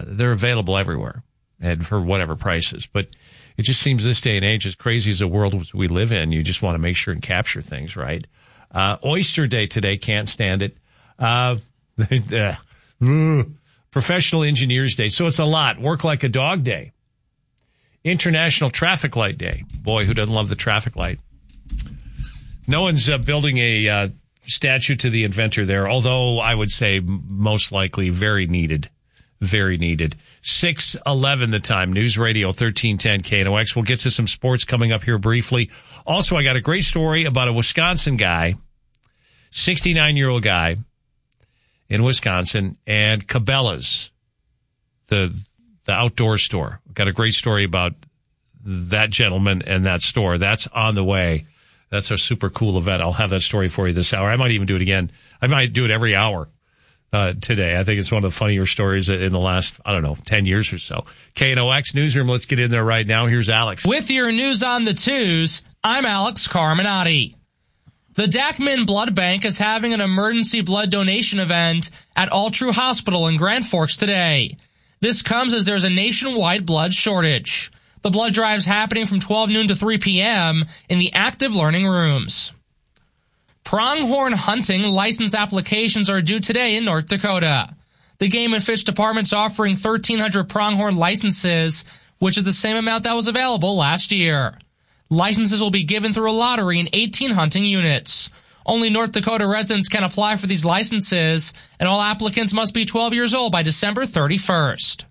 they're available everywhere and for whatever prices. But it just seems this day and age, as crazy as the world we live in, you just want to make sure and capture things, right? Oyster Day today, can't stand it. Professional Engineers Day, so it's a lot. Work Like a Dog Day. International Traffic Light Day. Boy, who doesn't love the traffic light? No one's building a statue to the inventor there, although I would say most likely very needed. Very needed. 6:11 the time. News Radio 1310 KNOX. We'll get to some sports coming up here briefly. Also, I got a great story about a Wisconsin guy, 69-year-old guy in Wisconsin, and Cabela's, the outdoor store. Got a great story about that gentleman and that store. That's on the way. That's a super cool event. I'll have that story for you this hour. I might even do it again. I might do it every hour today. I think it's one of the funnier stories in the last, 10 years or so. KNOX Newsroom, let's get in there right now. Here's Alex. With your news on the twos, I'm Alex Carminati. The Dachman Blood Bank is having an emergency blood donation event at All True Hospital in Grand Forks today. This comes as there's a nationwide blood shortage. The blood drive's happening from 12 noon to 3 p.m. in the active learning rooms. Pronghorn hunting license applications are due today in North Dakota. The Game and Fish Department's offering 1,300 pronghorn licenses, which is the same amount that was available last year. Licenses will be given through a lottery in 18 hunting units. Only North Dakota residents can apply for these licenses, and all applicants must be 12 years old by December 31st.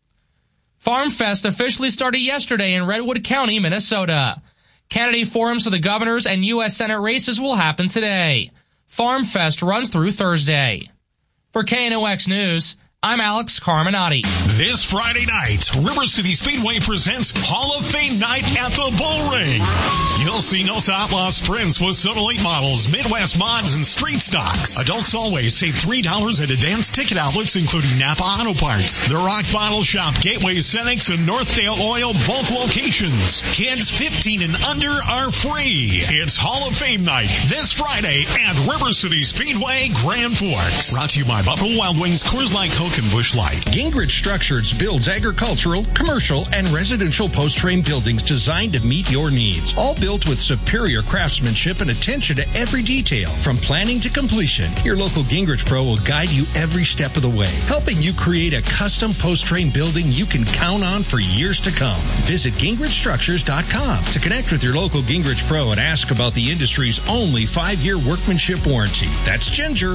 Farm Fest officially started yesterday in Redwood County, Minnesota. Candidate forums for the governor's and U.S. Senate races will happen today. Farm Fest runs through Thursday. For KNOX News, I'm Alex Carminati. This Friday night, River City Speedway presents Hall of Fame Night at the Bull Ring. You'll see Nos Outlaw Sprints with Soda Late models, Midwest mods, and street stocks. Adults always save $3 at advanced ticket outlets, including Napa Auto Parts, The Rock Bottle Shop, Gateway Cenex, and Northdale Oil, both locations. Kids 15 and under are free. It's Hall of Fame Night this Friday at River City Speedway, Grand Forks. Brought to you by Buffalo Wild Wings, Coors Light, Coke, and Busch Light. Gingrich Structures builds agricultural, commercial, and residential post-frame buildings designed to meet your needs. All built with superior craftsmanship and attention to every detail, from planning to completion. Your local Gingrich Pro will guide you every step of the way, helping you create a custom post-frame building you can count on for years to come. Visit GingrichStructures.com to connect with your local Gingrich Pro and ask about the industry's only 5-year workmanship warranty. That's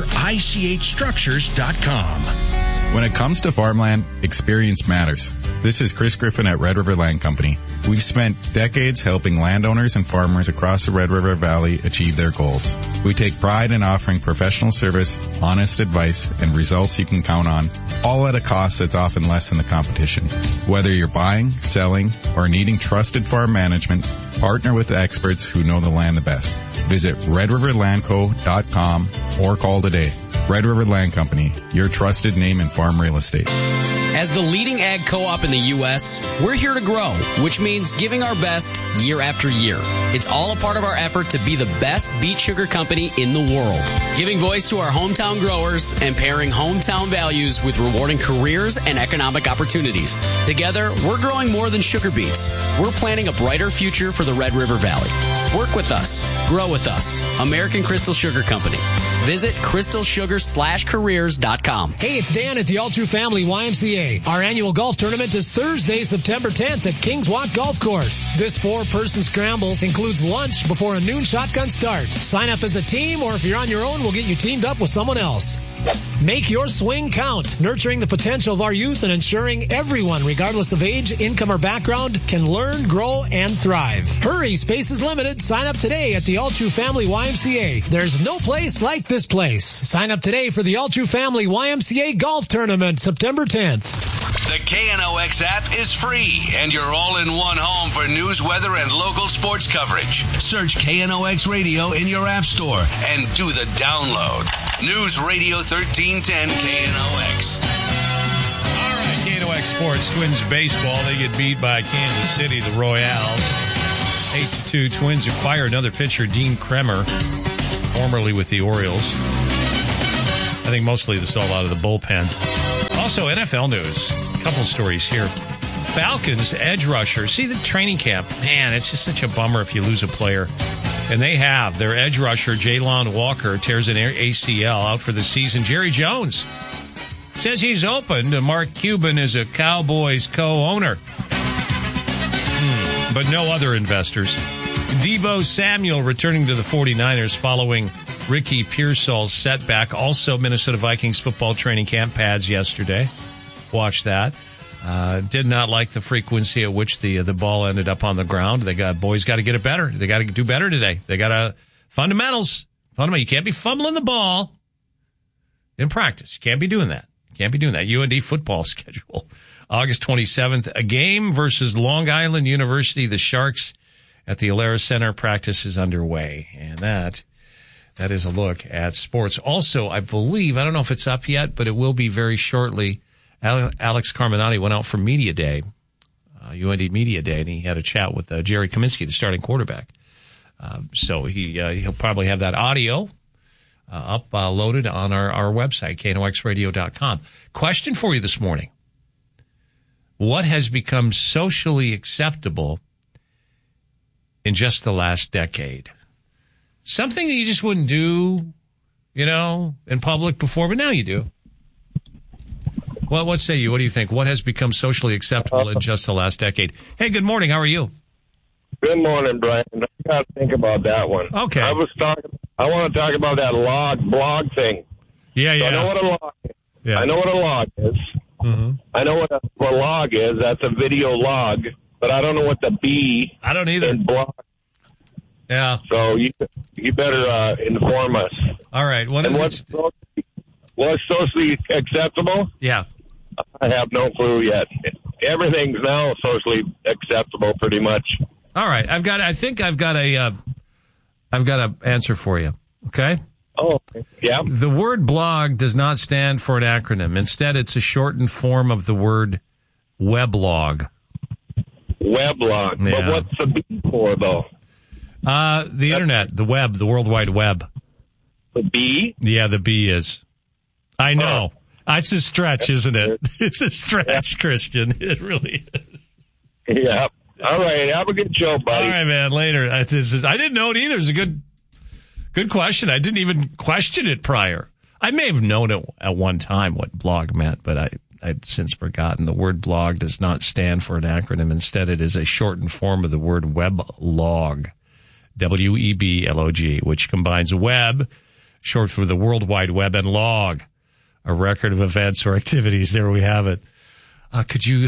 GingerICHStructures.com. When it comes to farmland, experience matters. This is Chris Griffin at Red River Land Company. We've spent decades helping landowners and farmers across the Red River Valley achieve their goals. We take pride in offering professional service, honest advice, and results you can count on, all at a cost that's often less than the competition. Whether you're buying, selling, or needing trusted farm management, partner with the experts who know the land the best. Visit redriverlandco.com or call today. Red River Land Company, your trusted name in farm real estate. As the leading ag co-op in the U.S., we're here to grow, which means giving our best year after year. It's all a part of our effort to be the best beet sugar company in the world. Giving voice to our hometown growers and pairing hometown values with rewarding careers and economic opportunities. Together, we're growing more than sugar beets. We're planning a brighter future for the Red River Valley. Work with us. Grow with us. American Crystal Sugar Company. Visit crystalsugar/careers.com. Hey, it's Dan at the All True Family YMCA. Our annual golf tournament is Thursday, September 10th at Kings Walk Golf Course. This 4-person scramble includes lunch before a noon shotgun start. Sign up as a team, or if you're on your own, we'll get you teamed up with someone else. Make your swing count, nurturing the potential of our youth and ensuring everyone, regardless of age, income, or background, can learn, grow, and thrive. Hurry, space is limited. Sign up today at the All True Family YMCA. There's no place like this place. Sign up today for the All True Family YMCA Golf Tournament, September 10th. The KNOX app is free, and you're all in one home for news, weather, and local sports coverage. Search KNOX Radio in your app store and do the download. News Radio 1310 KNOX. All right, KNOX Sports, Twins baseball. They get beat by Kansas City, the Royals. 8-2. Twins acquire another pitcher, Dean Kremer, formerly with the Orioles. I think mostly this all out of the bullpen. Also, NFL news. A couple stories here. Falcons edge rusher. See the training camp. Man, it's just such a bummer if you lose a player. And they have. Their edge rusher, Jalon Walker, tears an ACL out for the season. Jerry Jones says he's open to Mark Cuban as a Cowboys co-owner. But no other investors. Deebo Samuel returning to the 49ers following Ricky Pearsall's setback. Also, Minnesota Vikings football training camp pads yesterday. Watch that. Did not like the frequency at which the ball ended up on the ground. Boys got to get it better. They got to do better today. They got fundamentals. You can't be fumbling the ball in practice. You can't be doing that. UND football schedule. August 27th, a game versus Long Island University. The Sharks at the Alara Center. Practice is underway. And that is a look at sports. Also, I believe, I don't know if it's up yet, but it will be very shortly. Alex Carminati went out for Media Day, UND Media Day, and he had a chat with Jerry Kaminsky, the starting quarterback. So he'll probably have that audio uploaded on our website, knoxradio.com. Question for you this morning. What has become socially acceptable in just the last decade? Something that you just wouldn't do, in public before, but now you do. Well, what say you? What do you think? What has become socially acceptable in just the last decade? Hey, good morning. How are you? Good morning, Brian. I got to think about that one. Okay. I want to talk about that blog thing. Yeah. I know what a log is. Yeah. I know what a log is. Mm-hmm. I know what a log is. That's a video log. But I don't know what the B. I don't either. In blog. Yeah. So you better inform us. All right. What's socially acceptable? Yeah. I have no clue yet. Everything's now socially acceptable, pretty much. All right. I think I've got a answer for you. Okay. Oh, yeah. The word blog does not stand for an acronym. Instead, it's a shortened form of the word weblog. Weblog. Yeah. But what's the B for, though? The internet, the web, the World Wide Web. The B? Yeah, the B is. I know. It's a stretch, isn't it? It's a stretch, Christian. It really is. Yeah. All right. Have a good show, buddy. All right, man. Later. I didn't know it either. It's a good question. I didn't even question it prior. I may have known it at one time what blog meant, but I'd since forgotten. The word blog does not stand for an acronym. Instead, it is a shortened form of the word weblog, WEBLOG, which combines web, short for the World Wide Web, and log, a record of events or activities. There we have it. Could you...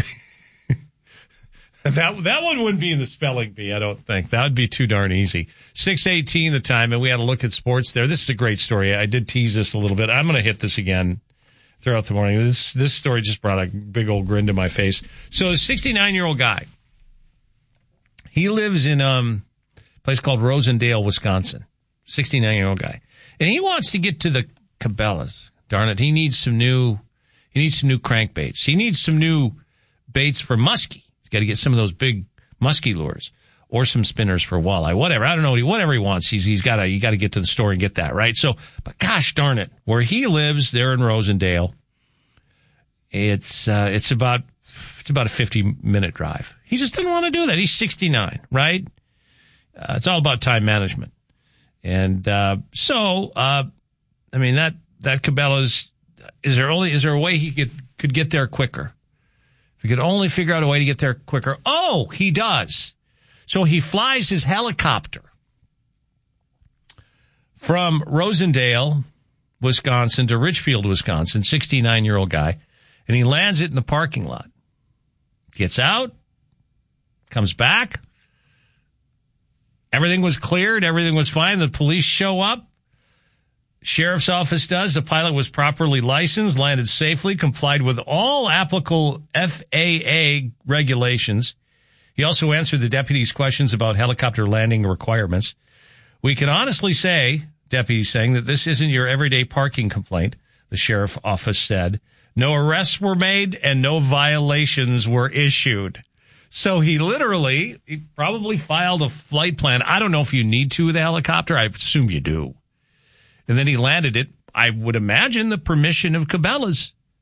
That one wouldn't be in the spelling bee, I don't think. That would be too darn easy. 6:18 the time, and we had a look at sports there. This is a great story. I did tease this a little bit. I'm going to hit this again throughout the morning. This story just brought a big old grin to my face. So a 69-year-old guy, he lives in a place called Rosendale, Wisconsin. 69-year-old guy. And he wants to get to the Cabela's. Darn it. He needs some new crankbaits. He needs some new baits for muskie. Got to get some of those big musky lures or some spinners for walleye, whatever. I don't know, whatever he wants. You got to get to the store and get that, right? So, but gosh darn it, where he lives there in Rosendale, it's about a 50-minute drive. He just didn't want to do that. He's 69, right? It's all about time management. And, that Cabela's, is there a way he could get there quicker? If he could only figure out a way to get there quicker. Oh, he does. So he flies his helicopter from Rosendale, Wisconsin to Richfield, Wisconsin, 69-year-old guy, and he lands it in the parking lot. Gets out, comes back. Everything was cleared. Everything was fine. The police show up. Sheriff's office does. The pilot was properly licensed, landed safely, complied with all applicable FAA regulations. He also answered the deputy's questions about helicopter landing requirements. We can honestly say, deputy saying, that this isn't your everyday parking complaint, the sheriff's office said. No arrests were made and no violations were issued. So he probably filed a flight plan. I don't know if you need to with a helicopter. I assume you do. And then he landed it, I would imagine, the permission of Cabela's.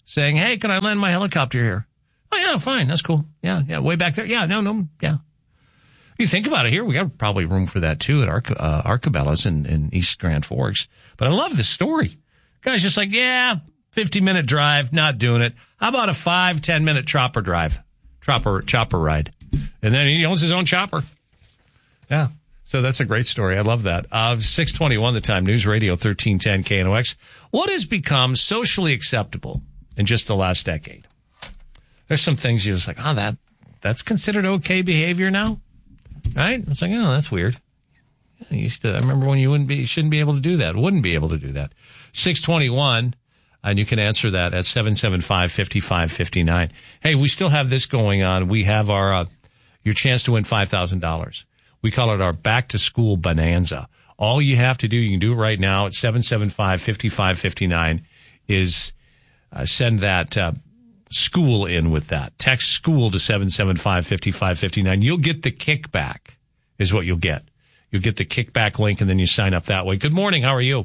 saying, hey, can I land my helicopter here? Oh, yeah, fine. That's cool. Yeah, way back there. Yeah, no, yeah. You think about it here, we got probably room for that, too, at Arcabellas in East Grand Forks. But I love this story. Guy's just like, yeah, 50-minute drive, not doing it. How about a 5-10-minute chopper ride? And then he owns his own chopper. Yeah. So that's a great story. I love that. 6:21 the time, News Radio 1310 KNOX. What has become socially acceptable in just the last decade? There's some things you're just like, that's considered okay behavior now? Right? It's like, oh, that's weird. I remember when you shouldn't be able to do that. Wouldn't be able to do that. 6:21, and you can answer that at 775-5559. Hey, we still have this going on. We have our, your chance to win $5,000. We call it our back to school bonanza. All you have to do, you can do it right now at 775-5559 is, send that, school in with that. Text school to 775-5559. You'll get the kickback is what you'll get. You'll get the kickback link and then you sign up that way. Good morning. How are you?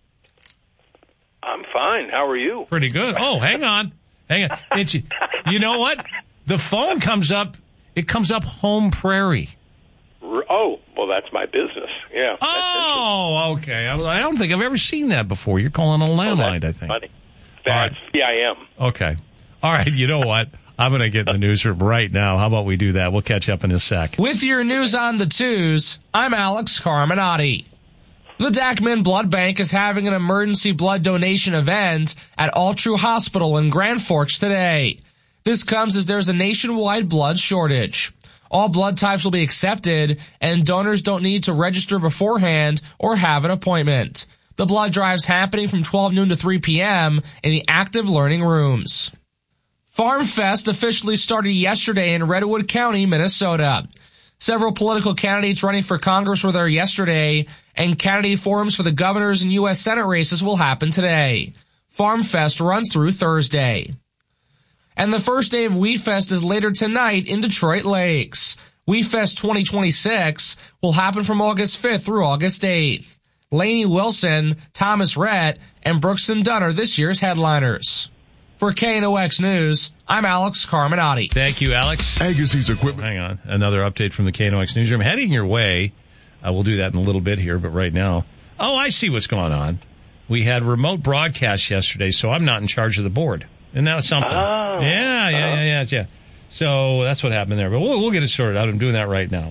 I'm fine. How are you? Pretty good. Oh, hang on. You know what? The phone comes up. It comes up Home Prairie. Oh, well, that's my business. Yeah. Oh, okay. I don't think I've ever seen that before. You're calling a landline, I think. Funny. That's CIM. Okay. All right. You know what? I'm going to get in the newsroom right now. How about we do that? We'll catch up in a sec. With your news on the twos, I'm Alex Carminati. The Dachman Blood Bank is having an emergency blood donation event at All True Hospital in Grand Forks today. This comes as there's a nationwide blood shortage. All blood types will be accepted, and donors don't need to register beforehand or have an appointment. The blood drive's happening from 12 noon to 3 p.m. in the active learning rooms. Farm Fest officially started yesterday in Redwood County, Minnesota. Several political candidates running for Congress were there yesterday, and candidate forums for the governor's and U.S. Senate races will happen today. Farm Fest runs through Thursday. And the first day of Wheat Fest is later tonight in Detroit Lakes. Wheat Fest 2026 will happen from August 5th through August 8th. Lainey Wilson, Thomas Rhett, and Brookston Dunn are this year's headliners. For KNOX News, I'm Alex Carminati. Thank you, Alex. Agassiz Equipment. Hang on. Another update from the KNOX Newsroom. Heading your way. We'll do that in a little bit here, but right now. Oh, I see what's going on. We had remote broadcast yesterday, so I'm not in charge of the board. Isn't that something? Oh. Yeah. So that's what happened there. But we'll get it sorted out. I'm doing that right now.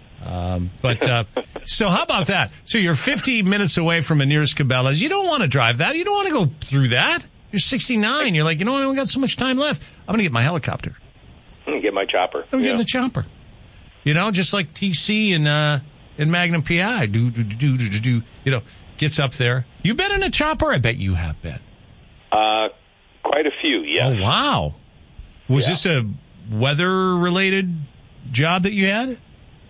So how about that? So you're 50 minutes away from the nearest Cabela's. You don't want to drive that. You don't want to go through that. You're 69. You're like, you know what? I don't got so much time left. I'm going to get my helicopter. I'm going to get my chopper. I'm getting a chopper. You know, just like TC in Magnum PI. Do. You know, gets up there. You been in a chopper? I bet you have been. Quite a few, yes. Oh, wow. Was this a weather-related job that you had?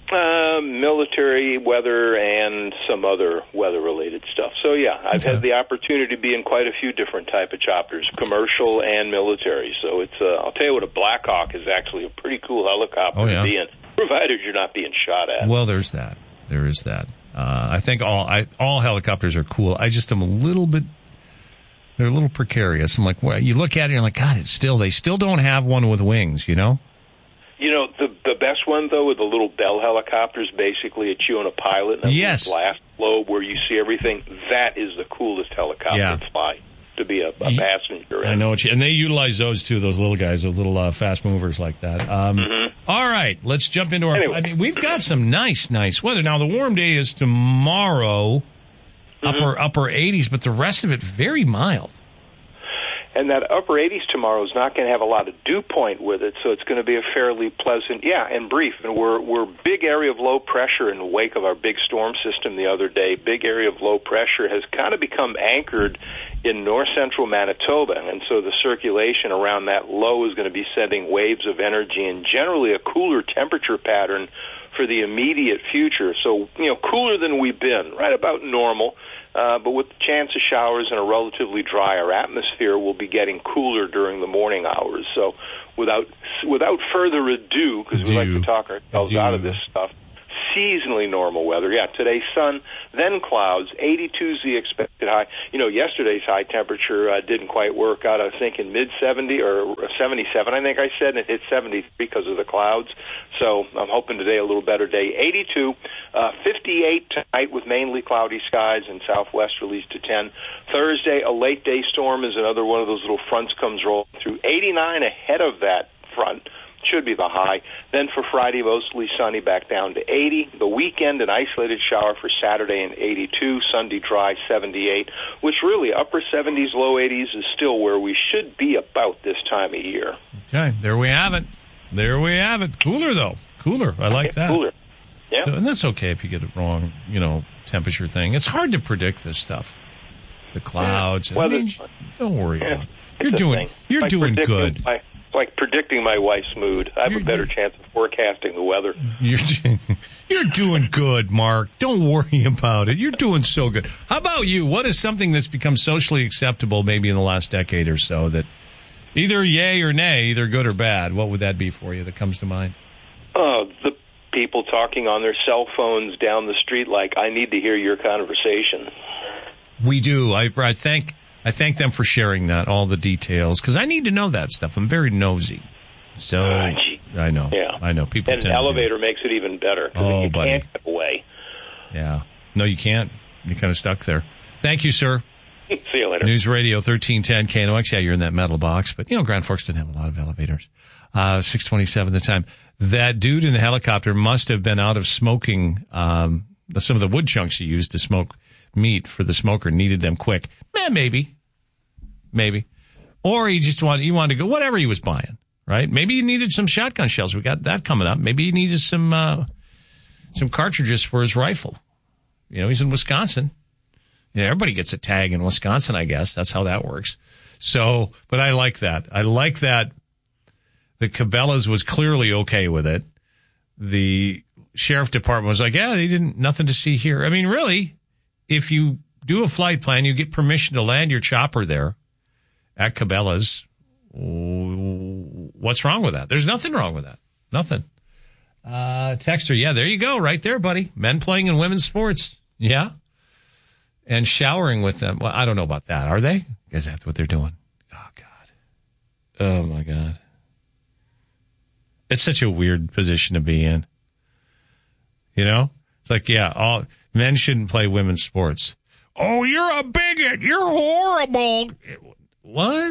Military, weather, and some other weather-related stuff. So, yeah, I've had the opportunity to be in quite a few different type of choppers, commercial and military. So it's, I'll tell you what, a Black Hawk is actually a pretty cool helicopter to be in, provided you're not being shot at. Well, there's that. There is that. I think all helicopters are cool. I just am a little bit. They're a little precarious. I'm like, well, you look at it and you're like, God, they still don't have one with wings, you know? You know, the best one, though, with the little Bell helicopters, basically it's you and a pilot and a little blast globe where you see everything. That is the coolest helicopter to fly, to be a passenger in. I know and they utilize those, too, those little guys, those little fast movers like that. All right, let's jump into our... I mean, we've got some nice weather. Now, the warm day is tomorrow, upper 80s, but the rest of it very mild. And that upper 80s tomorrow is not going to have a lot of dew point with it, so it's going to be a fairly pleasant, and brief. And we're big area of low pressure in the wake of our big storm system the other day. Big area of low pressure has kind of become anchored in north-central Manitoba, and so the circulation around that low is going to be sending waves of energy and generally a cooler temperature pattern for the immediate future. So, cooler than we've been, right about normal. But with the chance of showers and a relatively drier atmosphere, we'll be getting cooler during the morning hours. So without further ado, because we like to talk ourselves out of this stuff, seasonally normal weather. Yeah, today sun, then clouds. 82 is the expected high. Yesterday's high temperature didn't quite work out. I was thinking mid-70 or 77, I think I said, and it hit 70 because of the clouds. So I'm hoping today a little better day. 82, 58 tonight with mainly cloudy skies and southwesterlies to 10. Thursday, a late day storm is another one of those little fronts comes rolling through. 89 ahead of that front. Should be the high. Then for Friday, mostly sunny, back down to 80. The weekend, an isolated shower for Saturday and 82. Sunday, dry, 78. Which really, upper 70s, low 80s is still where we should be about this time of year. Okay, there we have it. There we have it. Cooler, though. Cooler. I like that. Cooler. Yeah. So, and that's okay if you get it wrong, temperature thing. It's hard to predict this stuff. The clouds. Well, don't worry about it. You're doing good. Like predicting my wife's mood. I have a better chance of forecasting the weather. You're doing good, Mark. Don't worry about it. You're doing so good. How about you? What is something that's become socially acceptable maybe in the last decade or so that either yay or nay, either good or bad? What would that be for you that comes to mind? The people talking on their cell phones down the street like, I need to hear your conversation. We do. I thank them for sharing that, all the details, because I need to know that stuff. I'm very nosy. So, I know. Yeah. I know. People and an elevator makes it even better. Oh, you buddy. Can't get away. Yeah. No, you can't. You're kind of stuck there. Thank you, sir. See you later. News Radio 1310 KNOX. Yeah, you're in that metal box. But, Grand Forks didn't have a lot of elevators. 6:27 the time. That dude in the helicopter must have been out of smoking some of the wood chunks he used to smoke meat for the smoker, needed them quick. Maybe. Or he wanted to go, whatever he was buying, right? Maybe he needed some shotgun shells. We got that coming up. Maybe he needed some cartridges for his rifle. He's in Wisconsin. Yeah, everybody gets a tag in Wisconsin, I guess. That's how that works. So, but I like that. I like that the Cabela's was clearly okay with it. The sheriff department was like, yeah, nothing to see here. I mean, really, if you do a flight plan, you get permission to land your chopper there at Cabela's. What's wrong with that? There's nothing wrong with that. Nothing. Texter, yeah, there you go, right there, buddy. Men playing in women's sports. Yeah. And showering with them. Well, I don't know about that. Are they? Is that what they're doing? Oh, God. Oh, my God. It's such a weird position to be in. It's like, yeah, all men shouldn't play women's sports. Oh, you're a bigot. You're horrible. What?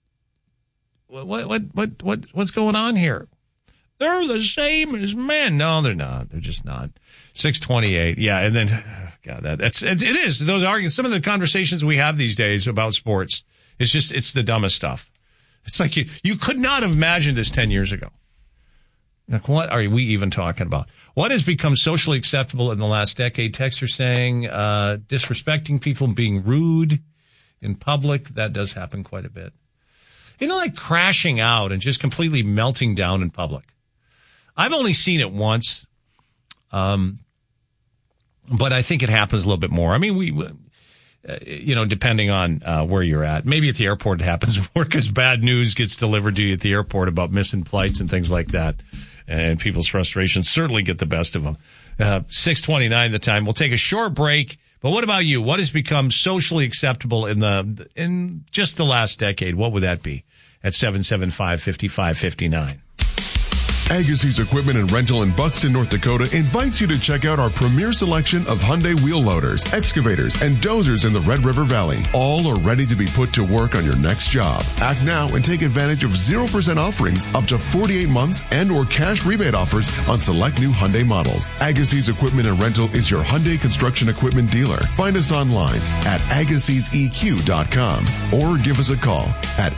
What's going on here? They're the same as men. No, they're not. They're just not. 628. Yeah. And then, God, it is. Those arguments, some of the conversations we have these days about sports, it's the dumbest stuff. It's like you could not have imagined this 10 years ago. Like, what are we even talking about? What has become socially acceptable in the last decade? Texts are saying, disrespecting people and being rude in public. That does happen quite a bit. Like crashing out and just completely melting down in public. I've only seen it once. But I think it happens a little bit more. I mean, depending on where you're at. Maybe at the airport it happens more because bad news gets delivered to you at the airport about missing flights and things like that. And people's frustrations certainly get the best of them. 6:29 the time. We'll take a short break. But what about you? What has become socially acceptable in just the last decade? What would that be? At 775-5559. Agassiz Equipment and Rental in Buxton, North Dakota invites you to check out our premier selection of Hyundai wheel loaders, excavators, and dozers in the Red River Valley. All are ready to be put to work on your next job. Act now and take advantage of 0% offerings up to 48 months and or cash rebate offers on select new Hyundai models. Agassiz Equipment and Rental is your Hyundai construction equipment dealer. Find us online at AgassizEQ.com or give us a call at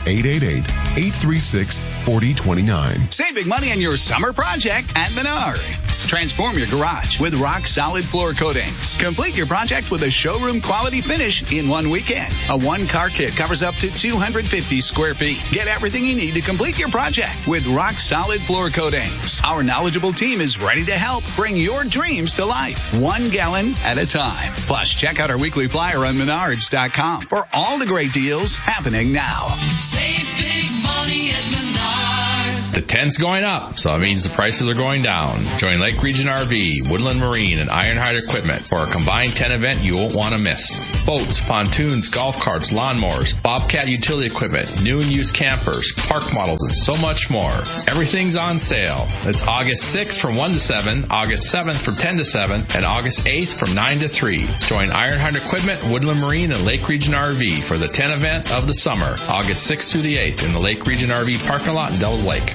888-836-4029. Saving money on your summer project at Menards. Transform your garage with rock solid floor coatings. Complete your project with a showroom quality finish in one weekend. A one-car kit covers up to 250 square feet. Get everything you need to complete your project with rock solid floor coatings. Our knowledgeable team is ready to help bring your dreams to life, 1 gallon at a time. Plus, check out our weekly flyer on Menards.com for all the great deals happening now. Save big money at Menards. The tent's going up, so that means the prices are going down. Join Lake Region RV, Woodland Marine, and Ironhide Equipment for a combined tent event you won't want to miss. Boats, pontoons, golf carts, lawnmowers, Bobcat utility equipment, new and used campers, park models, and so much more. Everything's on sale. It's August 6th from 1 to 7, August 7th from 10 to 7, and August 8th from 9 to 3. Join Ironhide Equipment, Woodland Marine, and Lake Region RV for the tent event of the summer, August 6th through the 8th in the Lake Region RV parking lot in Devils Lake.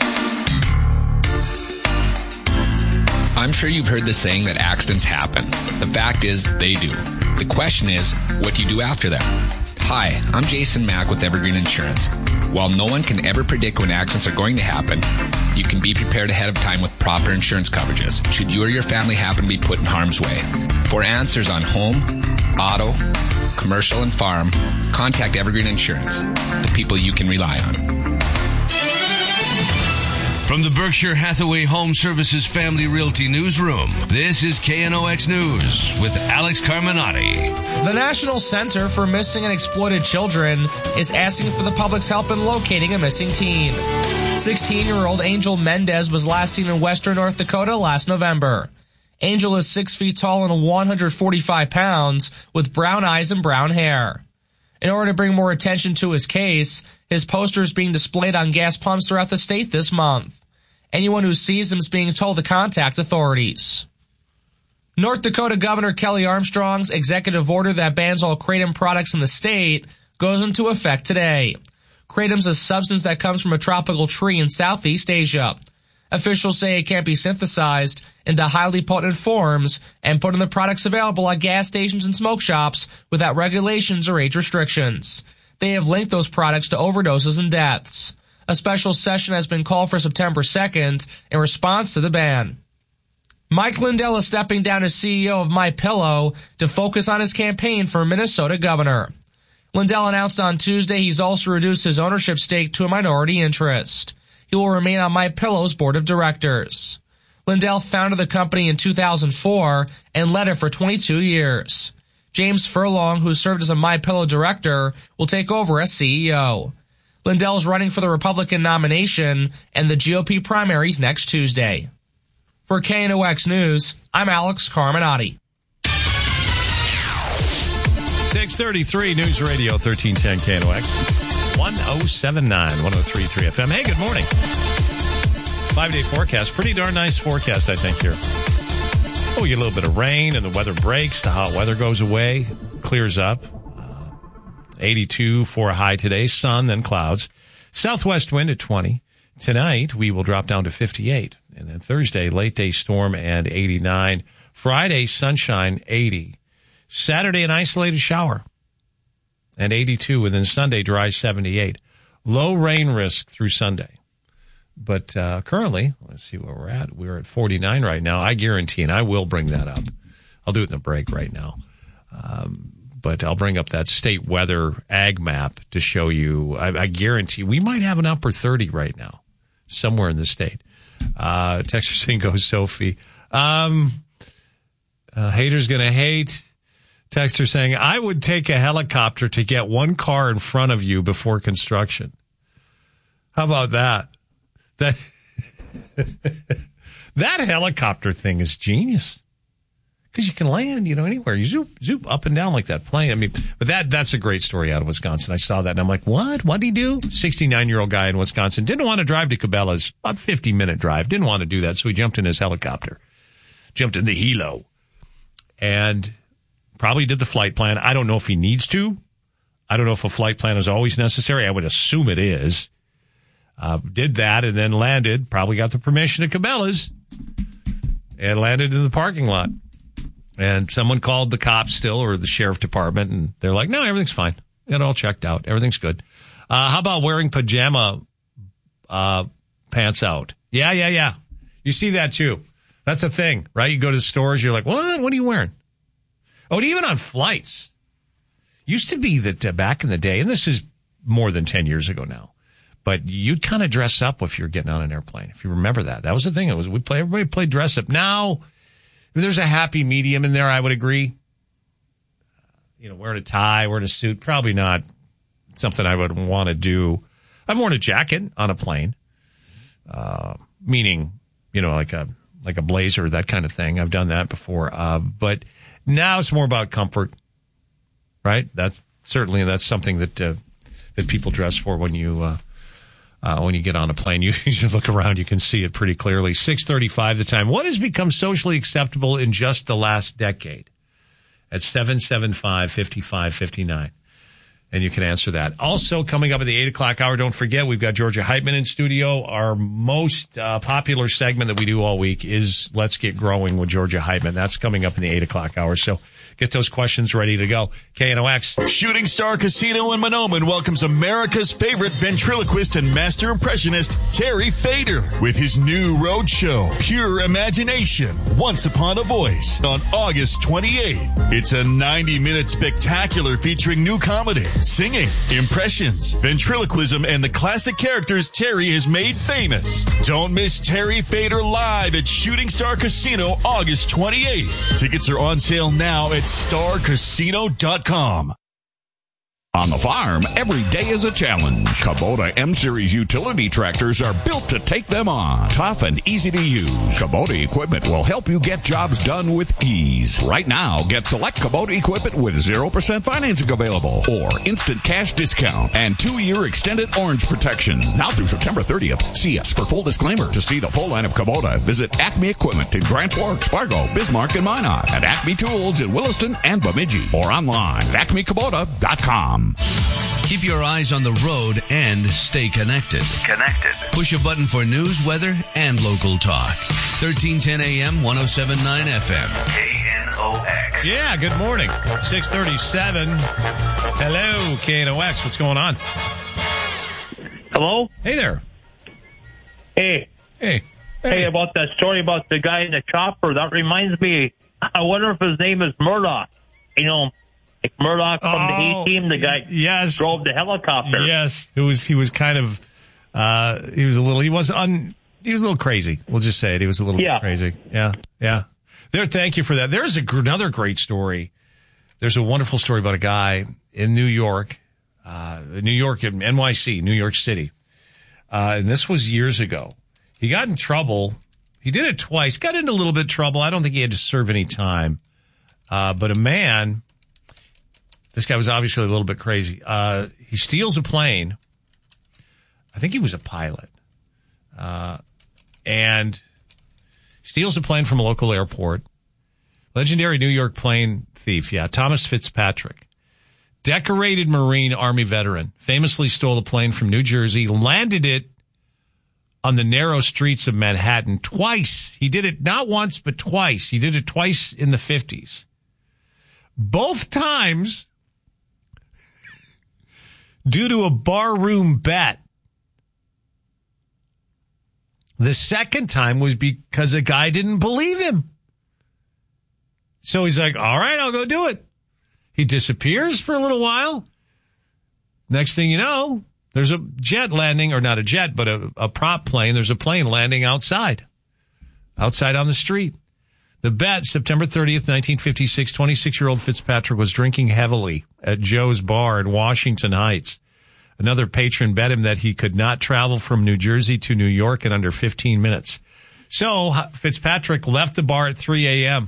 I'm sure you've heard the saying that accidents happen. The fact is, they do. The question is, what do you do after them? Hi, I'm Jason Mack with Evergreen Insurance. While no one can ever predict when accidents are going to happen, you can be prepared ahead of time with proper insurance coverages should you or your family happen to be put in harm's way. For answers on home, auto, commercial, and farm, contact Evergreen Insurance, the people you can rely on. From the Berkshire Hathaway Home Services Family Realty Newsroom, this is KNOX News with Alex Carminati. The National Center for Missing and Exploited Children is asking for the public's help in locating a missing teen. 16-year-old Angel Mendez was last seen in western North Dakota last November. Angel is 6 feet tall and 145 pounds with brown eyes and brown hair. In order to bring more attention to his case, his poster is being displayed on gas pumps throughout the state this month. Anyone who sees him is being told to contact authorities. North Dakota Governor Kelly Armstrong's executive order that bans all kratom products in the state goes into effect today. Kratom's a substance that comes from a tropical tree in Southeast Asia. Officials say it can't be synthesized into highly potent forms and put in the products available at gas stations and smoke shops without regulations or age restrictions. They have linked those products to overdoses and deaths. A special session has been called for September 2nd in response to the ban. Mike Lindell is stepping down as CEO of MyPillow to focus on his campaign for Minnesota governor. Lindell announced on Tuesday he's also reduced his ownership stake to a minority interest. He will remain on MyPillow's board of directors. Lindell founded the company in 2004 and led it for 22 years. James Furlong, who served as a MyPillow director, will take over as CEO. Lindell is running for the Republican nomination and the GOP primaries next Tuesday. For KNOX News, I'm Alex Carminati. 633 News Radio 1310 KNOX. 1079, 1033 FM. Hey, good morning. 5-day forecast. Pretty darn nice forecast, I think, here. Oh, we get a little bit of rain and the weather breaks. The hot weather goes away, clears up. 82 for a high today. Sun, then clouds. Southwest wind at 20. Tonight, we will drop down to 58. And then Thursday, late day storm and 89. Friday, sunshine, 80. Saturday, an isolated shower and 82. And then Sunday, dry, 78. Low rain risk through Sunday. But currently, let's see where we're at. We're at 49 right now. I guarantee, and I will bring that up. I'll do it in the break right now. But I'll bring up that state weather ag map to show you. I guarantee we might have an upper 30 right now, somewhere in the state. Texas Singo Sophie. Haters gonna hate. Texter saying, I would take a helicopter to get one car in front of you before construction. How about that? That helicopter thing is genius. Because you can land, anywhere. You zoop up and down like that plane. I mean, but that's a great story out of Wisconsin. I saw that and I'm like, what? What'd he do? 69-year-old guy in Wisconsin. Didn't want to drive to Cabela's. About 50-minute drive. Didn't want to do that. So he jumped in his helicopter. Jumped in the helo. And probably did the flight plan. I don't know if he needs to. I don't know if a flight plan is always necessary. I would assume it is. Did that and then landed. Probably got the permission of Cabela's. And landed in the parking lot. And someone called the cops still, or the sheriff department, and they're like, no, everything's fine. Got it all checked out. Everything's good. How about wearing pajama pants out? Yeah. You see that too. That's a thing, right? You go to the stores, you're like, what? What are you wearing? Oh, and even on flights. Used to be that back in the day, and this is more than 10 years ago now, but you'd kind of dress up if you're getting on an airplane. If you remember that. That was the thing. Everybody played dress up. Now, there's a happy medium in there, I would agree. Wearing a tie, wearing a suit, probably not something I would want to do. I've worn a jacket on a plane. meaning, like a blazer, that kind of thing. I've done that before. But now it's more about comfort, right? That's something that people dress for when you get on a plane. You should look around. You can see it pretty clearly. 6:35 the time. What has become socially acceptable in just the last decade? At 775-5559. And you can answer that. Also, coming up at the 8 o'clock hour, don't forget, we've got Georgia Heitman in studio. Our most popular segment that we do all week is Let's Get Growing with Georgia Heitman. That's coming up in the 8 o'clock hour. So get those questions ready to go. KNOX. Shooting Star Casino in Monoman welcomes America's favorite ventriloquist and master impressionist, Terry Fader, with his new road show, Pure Imagination, Once Upon a Voice, on August 28th. It's a 90-minute spectacular featuring new comedy, singing, impressions, ventriloquism, and the classic characters Terry has made famous. Don't miss Terry Fader live at Shooting Star Casino August 28th. Tickets are on sale now at starcasino.com. On the farm, every day is a challenge. Kubota M-Series utility tractors are built to take them on. Tough and easy to use. Kubota equipment will help you get jobs done with ease. Right now, get select Kubota equipment with 0% financing available or instant cash discount and 2-year extended orange protection. Now through September 30th. See us for full disclaimer. To see the full line of Kubota, visit Acme Equipment in Grand Forks, Fargo, Bismarck, and Minot, and Acme Tools in Williston and Bemidji, or online at acmekubota.com. Keep your eyes on the road and stay connected. Push a button for news, weather, and local talk. 1310 AM, 107.9 FM. KNOX. Yeah, good morning. 6:37. Hello, KNOX. What's going on? Hello? Hey there. Hey. Hey, about that story about the guy in the chopper. That reminds me, I wonder if his name is Murdoch. Like Murdoch from the A-Team, the guy drove the helicopter. Yes, he was kind of he was a little crazy. We'll just say it. He was a little bit crazy. Yeah. There, thank you for that. There's another great story. There's a wonderful story about a guy in New York, NYC, New York City. And this was years ago. He got in trouble. He did it twice. Got into a little bit of trouble. I don't think he had to serve any time. But a man, this guy was obviously a little bit crazy. He steals a plane. I think he was a pilot. And steals a plane from a local airport. Legendary New York plane thief. Yeah, Thomas Fitzpatrick. Decorated Marine Army veteran. Famously stole a plane from New Jersey. Landed it on the narrow streets of Manhattan twice. He did it not once, but twice. He did it twice in the 50s. Both times due to a barroom bet. The second time was because a guy didn't believe him. So he's like, all right, I'll go do it. He disappears for a little while. Next thing you know, there's a jet landing, or not a jet, but a prop plane. There's a plane landing outside on the street. The bet, September 30th, 1956, 26-year-old Fitzpatrick was drinking heavily at Joe's Bar in Washington Heights. Another patron bet him that he could not travel from New Jersey to New York in under 15 minutes. So Fitzpatrick left the bar at 3 a.m.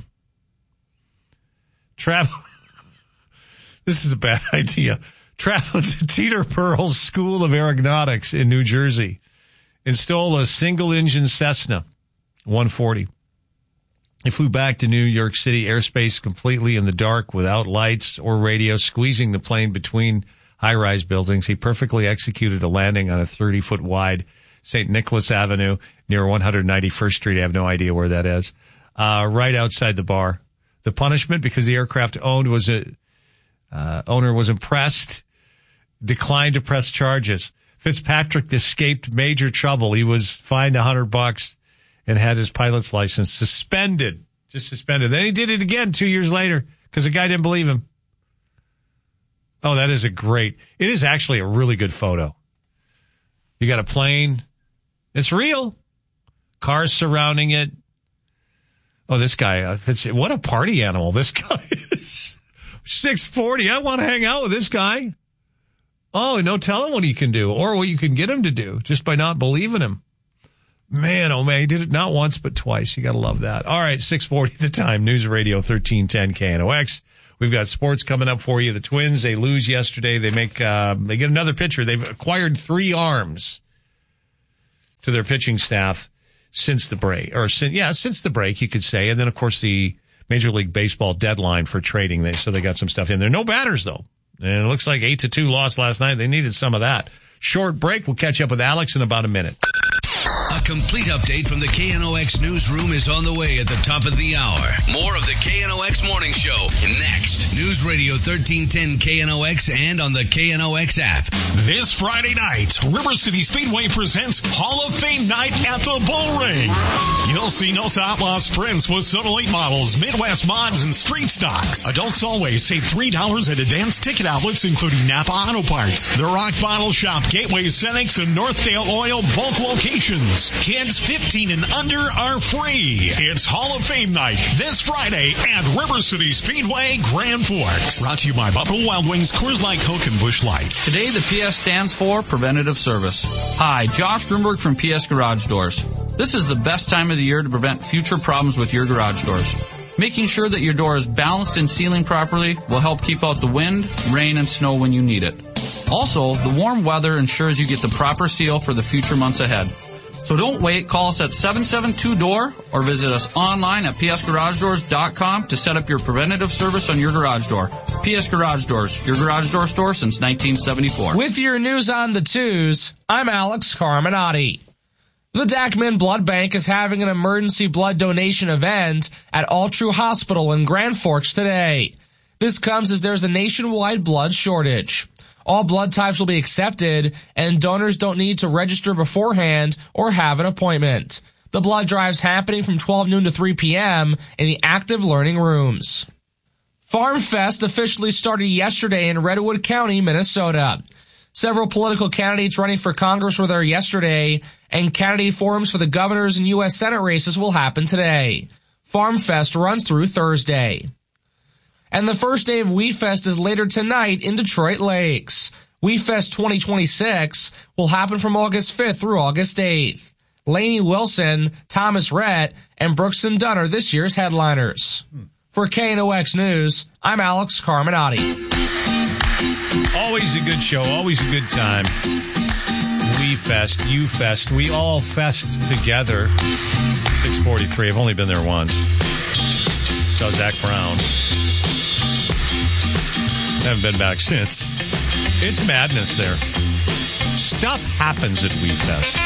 This is a bad idea. Traveled to Teeter Pearl's School of Aeronautics in New Jersey and stole a single-engine Cessna 140. He flew back to New York City airspace completely in the dark without lights or radio, squeezing the plane between high-rise buildings. He perfectly executed a landing on a 30-foot wide St. Nicholas Avenue near 191st Street. I have no idea where that is. Right outside the bar. The punishment, because the aircraft owner was impressed, declined to press charges. Fitzpatrick escaped major trouble. He was fined $100 and had his pilot's license suspended. Just suspended. Then he did it again 2 years later because the guy didn't believe him. Oh, that is it is actually a really good photo. You got a plane. It's real. Cars surrounding it. Oh, this guy, what a party animal this guy is. 640. I want to hang out with this guy. Oh, no telling what he can do or what you can get him to do just by not believing him. Man, oh man, he did it not once but twice. You got to love that. All right, 6:40 the time. News Radio 1310 KNOX. We've got sports coming up for you. The Twins, they lose yesterday. They get another pitcher. They've acquired 3 arms to their pitching staff since the break, since the break, you could say. And then, of course, the Major League Baseball deadline for trading. So they got some stuff in there. No batters, though. And it looks like 8-2 loss last night. They needed some of that. Short break. We'll catch up with Alex in about a minute. A complete update from the KNOX newsroom is on the way at the top of the hour. More of the KNOX Morning Show next. News Radio 1310 KNOX and on the KNOX app. This Friday night, River City Speedway presents Hall of Fame Night at the Bull Ring. You'll see Nosa Outlaw Sprints with Soda Late Models, Midwest Mods, and Street Stocks. Adults always save $3 at advanced ticket outlets, including Napa Auto Parts, The Rock Bottle Shop, Gateway Cenex, and Northdale Oil both locations. Kids 15 and under are free. It's Hall of Fame Night this Friday at River City Speedway, Grand Forks. Brought to you by Buffalo Wild Wings, Coors Light, Coke, and Busch Light. Today, the PS stands for Preventative Service. Hi, Josh Grunberg from PS Garage Doors. This is the best time of the year to prevent future problems with your garage doors. Making sure that your door is balanced and sealing properly will help keep out the wind, rain, and snow when you need it. Also, the warm weather ensures you get the proper seal for the future months ahead. So don't wait. Call us at 772-DOOR or visit us online at psgaragedoors.com to set up your preventative service on your garage door. PS Garage Doors, your garage door store since 1974. With your news on the twos, I'm Alex Carminati. The Dachman Blood Bank is having an emergency blood donation event at All True Hospital in Grand Forks today. This comes as there's a nationwide blood shortage. All blood types will be accepted, and donors don't need to register beforehand or have an appointment. The blood drive's happening from 12 noon to 3 p.m. in the active learning rooms. Farm Fest officially started yesterday in Redwood County, Minnesota. Several political candidates running for Congress were there yesterday, and candidate forums for the governor's and U.S. Senate races will happen today. Farm Fest runs through Thursday. And the first day of WeFest is later tonight in Detroit Lakes. WeFest 2026 will happen from August 5th through August 8th. Lainey Wilson, Thomas Rhett, and Brooks and Dunn are this year's headliners. For KNOX News, I'm Alex Carminati. Always a good show, always a good time. WeFest, UFest, we all fest together. 643, I've only been there once. So Zach Brown. Haven't been back since. It's madness there. Stuff happens at WeFest.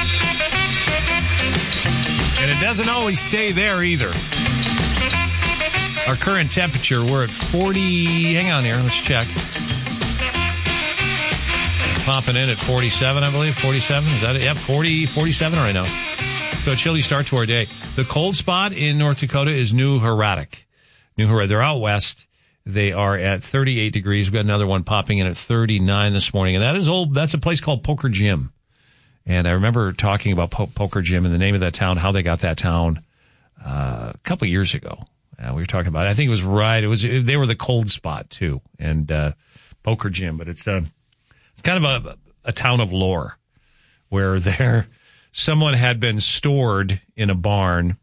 And it doesn't always stay there either. Our current temperature, we're at 40. Hang on here, let's check. Popping in at 47, I believe. 47, is that it? Yep, 47 right now. So a chilly start to our day. The cold spot in North Dakota is New Hradec. They're out west. They are at 38 degrees. We've got another one popping in at 39 this morning. And that is old. That's a place called Poker Gym. And I remember talking about Poker Gym and the name of that town, how they got that town a couple of years ago. We were talking about it. I think it was right. They were the cold spot too. And Poker Gym. But it's kind of a town of lore where someone had been stored in a barn.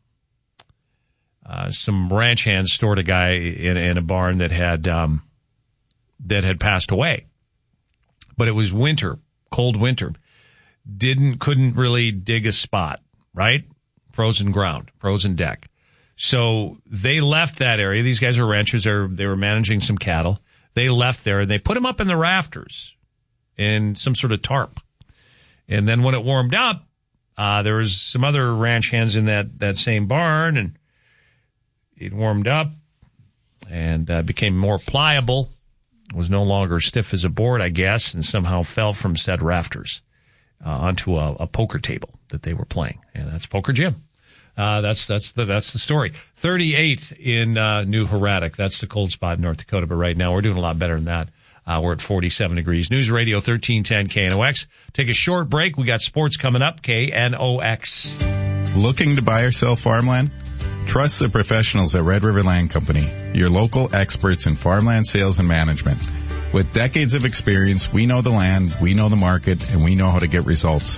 Some ranch hands stored a guy in a barn that had passed away, but it was winter, cold winter. Couldn't really dig a spot, right? Frozen ground, frozen deck. So they left that area. These guys were ranchers. They were managing some cattle. They left there and they put them up in the rafters in some sort of tarp. And then when it warmed up, there was some other ranch hands in that same barn, and it warmed up and became more pliable, was no longer stiff as a board, I guess, and somehow fell from said rafters onto a poker table that they were playing. And that's Poker Gym. That's the story. 38 in New Hradec. That's the cold spot in North Dakota. But right now we're doing a lot better than that. We're at 47 degrees. News Radio 1310 KNOX. Take a short break. We got sports coming up. KNOX. Looking to buy or sell farmland? Trust the professionals at Red River Land Company, your local experts in farmland sales and management. With decades of experience, we know the land, we know the market, and we know how to get results.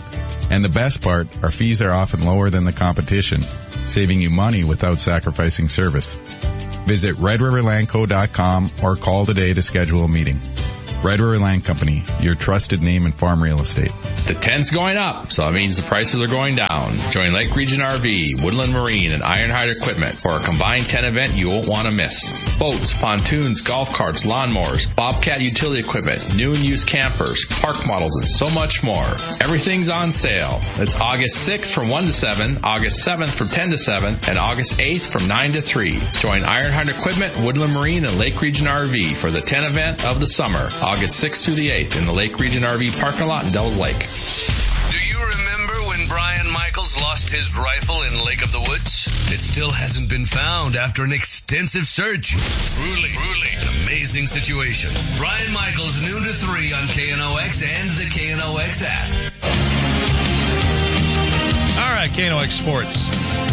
And the best part, our fees are often lower than the competition, saving you money without sacrificing service. Visit redriverlandco.com or call today to schedule a meeting. Red River Land Company, your trusted name in farm real estate. The tent's going up, so that means the prices are going down. Join Lake Region RV, Woodland Marine, and Ironhide Equipment for a combined tent event you won't want to miss. Boats, pontoons, golf carts, lawnmowers, Bobcat utility equipment, new and used campers, park models, and so much more. Everything's on sale. It's August 6th from 1 to 7, August 7th from 10 to 7, and August 8th from 9 to 3. Join Ironhide Equipment, Woodland Marine, and Lake Region RV for the tent event of the summer, August 6th through the 8th in the Lake Region RV parking lot in Devils Lake. Do you remember when Brian Michaels lost his rifle in Lake of the Woods? It still hasn't been found after an extensive search. Truly an amazing situation. Brian Michaels, noon to 3 on KNOX and the KNOX app. All right, KNOX Sports.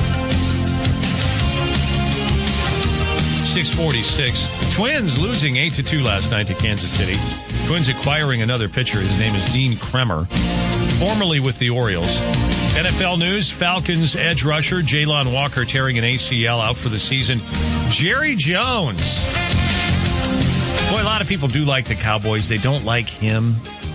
6:46. The Twins losing 8-2 last night to Kansas City. Twins acquiring another pitcher. His name is Dean Kremer, formerly with the Orioles. NFL news, Falcons edge rusher Jalon Walker tearing an ACL out for the season. Jerry Jones. Boy, a lot of people do like the Cowboys. They don't like him.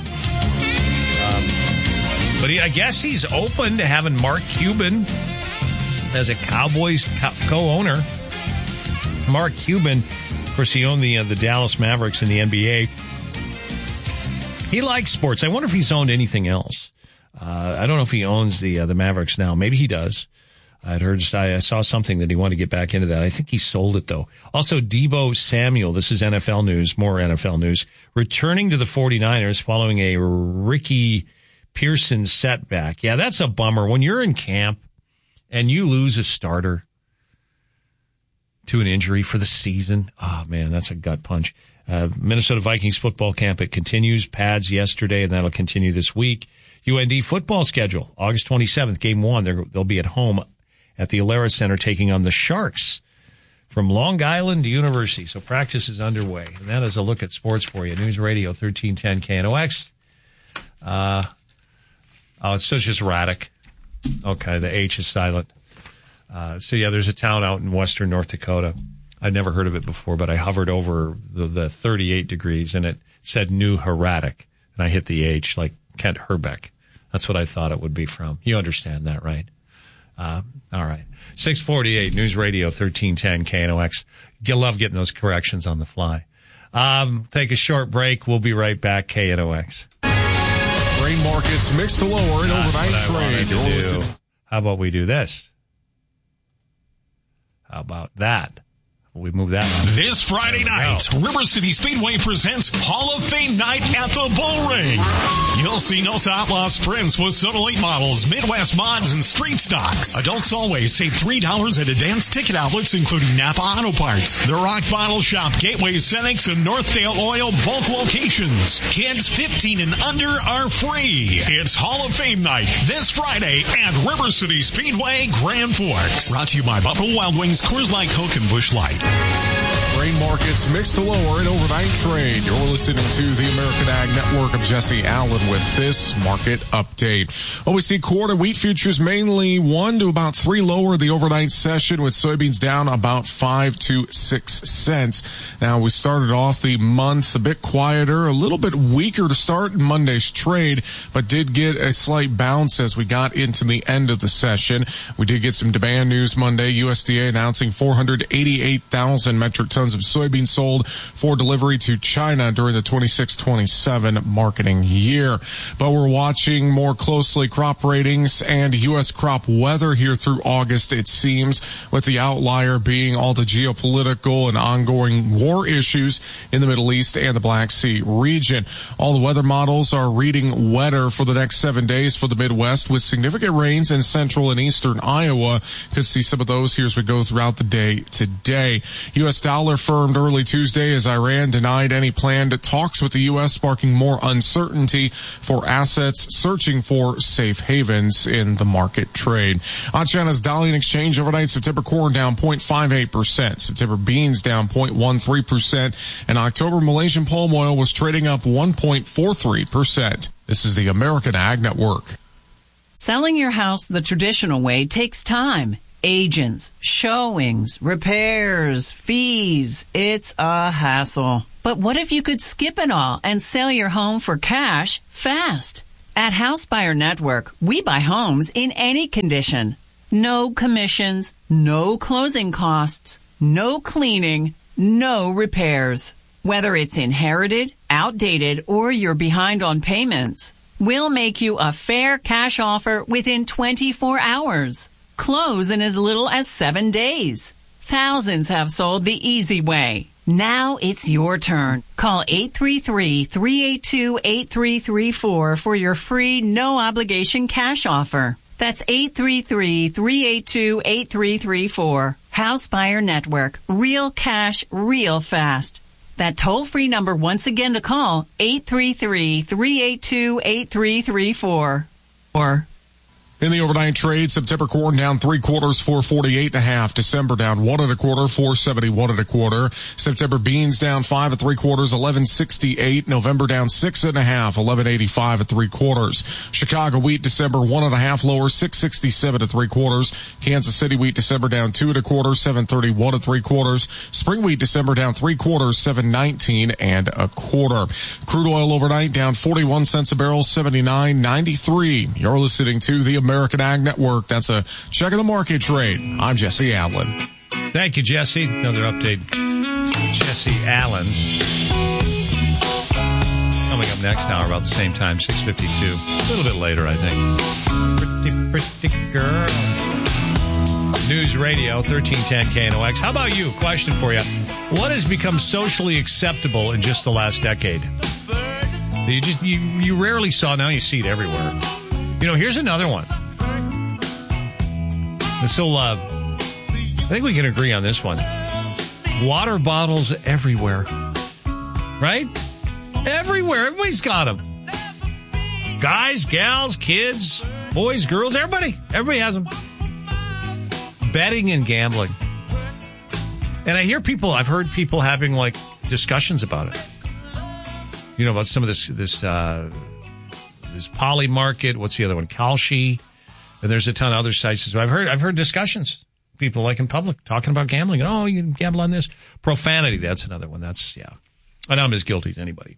But I guess he's open to having Mark Cuban as a Cowboys co-owner. Mark Cuban, of course, he owned the Dallas Mavericks in the NBA. He likes sports. I wonder if he's owned anything else. I don't know if he owns the Mavericks now. Maybe he does. I saw something that he wanted to get back into that. I think he sold it, though. Also, Deebo Samuel, this is NFL news, more NFL news, returning to the 49ers following a Ricky Pearson setback. Yeah, that's a bummer. When you're in camp and you lose a starter to an injury for the season. Oh, man, that's a gut punch. Minnesota Vikings football camp, it continues. Pads yesterday, and that'll continue this week. UND football schedule, August 27th, game 1. They'll be at home at the Alara Center taking on the Sharks from Long Island University. So practice is underway. And that is a look at sports for you. News Radio 1310 KNOX. It's just Raddick. Okay, the H is silent. There's a town out in western North Dakota. I'd never heard of it before, but I hovered over the 38 degrees, and it said New Hradec. And I hit the H like Kent Herbeck. That's what I thought it would be from. You understand that, right? All right. 648, News Radio 1310 KNOX. You love getting those corrections on the fly. Take a short break. We'll be right back, KNOX. Grain markets mixed to lower in overnight trade. How about we do this? How about that? We move that on. This Friday night, River City Speedway presents Hall of Fame Night at the Bull Ring. You'll see Nos Outlaw Sprints with Soda Late models, Midwest mods, and street stocks. Adults always save $3 at advanced ticket outlets, including Napa Auto Parts, The Rock Bottle Shop, Gateway Cenex, and Northdale Oil, both locations. Kids 15 and under are free. It's Hall of Fame Night this Friday at River City Speedway, Grand Forks. Brought to you by Buffalo Wild Wings, Coors Light, Coke, and Busch Light. Grain markets mixed to lower in overnight trade. You're listening to the American Ag Network. I'm Jesse Allen with this market update. Well, we see corn and wheat futures mainly 1 to about 3 lower the overnight session, with soybeans down about 5 to 6 cents. Now, we started off the month a bit quieter, a little bit weaker to start Monday's trade, but did get a slight bounce as we got into the end of the session. We did get some demand news Monday. USDA announcing 488,000 metric tons of soybeans sold for delivery to China during the 26-27 marketing year. But we're watching more closely crop ratings and U.S. crop weather here through August, it seems, with the outlier being all the geopolitical and ongoing war issues in the Middle East and the Black Sea region. All the weather models are reading wetter for the next 7 days for the Midwest, with significant rains in central and eastern Iowa. Could see some of those here as we go throughout the day today. U.S. dollar firmed early Tuesday as Iran denied any planned talks with the U.S., sparking more uncertainty for assets searching for safe havens in the market trade. On China's Dalian exchange overnight, September corn down 0.58%, September beans down 0.13%, and October Malaysian palm oil was trading up 1.43%. This is the American Ag Network. Selling your house the traditional way takes time. Agents, showings, repairs, fees. It's a hassle. But what if you could skip it all and sell your home for cash fast? At House Buyer Network, we buy homes in any condition. No commissions, no closing costs, no cleaning, no repairs. Whether it's inherited, outdated, or you're behind on payments, we'll make you a fair cash offer within 24 hours. Close in as little as 7 days. Thousands have sold the easy way. Now it's your turn. Call 833-382-8334 for your free, no-obligation cash offer. That's 833-382-8334. House Buyer Network. Real cash, real fast. That toll-free number once again to call, 833-382-8334. In the overnight trade, September corn down 3/4, 448.5. December down 1 1/4, 471 1/4. September beans down 5 3/4, 1168. November down 6 1/2, 1185 3/4. Chicago wheat December 1 1/2 lower, 667 3/4. Kansas City wheat December down 2 1/4, 731 3/4. Spring wheat December down 3/4, 719 1/4. Crude oil overnight down 41 cents a barrel, 79.93. You're listening to the American Ag Network. That's a check of the market trade. I'm Jesse Allen. Thank you, Jesse. Another update from Jesse Allen. Coming up next hour about the same time, 6:52. A little bit later, I think. Pretty girl. News Radio, 1310 KNOX. How about you? Question for you. What has become socially acceptable in just the last decade? You rarely saw, now you see it everywhere. Here's another one. This'll, I think we can agree on this one. Water bottles everywhere. Right? Everywhere. Everybody's got them. Guys, gals, kids, boys, girls, everybody. Everybody has them. Betting and gambling. And I've heard people having, discussions about it. About some of this Poly Market, what's the other one? Kalshi, and there's a ton of other sites as well. I've heard discussions, people in public talking about gambling. Oh, you can gamble on this. Profanity, that's another one. That's, yeah. And I'm as guilty as anybody.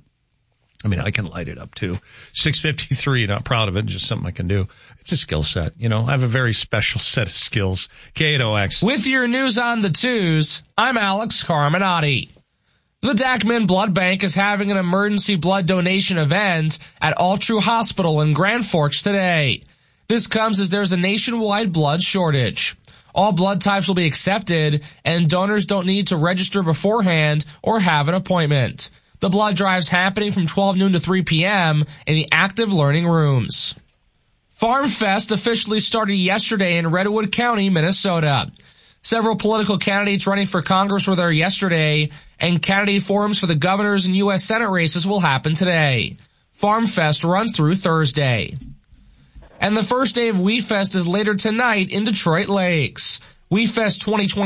I can light it up too. 6:53, not proud of it, just something I can do. It's a skill set. I have a very special set of skills. KNOX. With your news on the twos, I'm Alex Carminati. The Dachman Blood Bank is having an emergency blood donation event at All True Hospital in Grand Forks today. This comes as there's a nationwide blood shortage. All blood types will be accepted, and donors don't need to register beforehand or have an appointment. The blood drive's happening from 12 noon to 3 p.m. in the active learning rooms. Farm Fest officially started yesterday in Redwood County, Minnesota. Several political candidates running for Congress were there yesterday, and candidate forums for the governor's and U.S. Senate races will happen today. Farm Fest runs through Thursday. And the first day of Wheat Fest is later tonight in Detroit Lakes. Wheat Fest